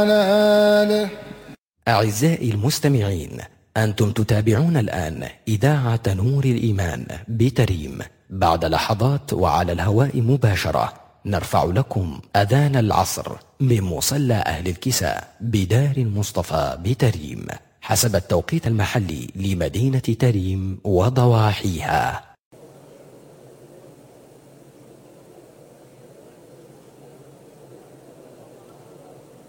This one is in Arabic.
آله. أعزائي المستمعين، أنتم تتابعون الآن إذاعة نور الإيمان بتريم. بعد لحظات وعلى الهواء مباشرة نرفع لكم أذان العصر من مصلى أهل الكساء بدار المصطفى بتريم حسب التوقيت المحلي لمدينة تريم وضواحيها.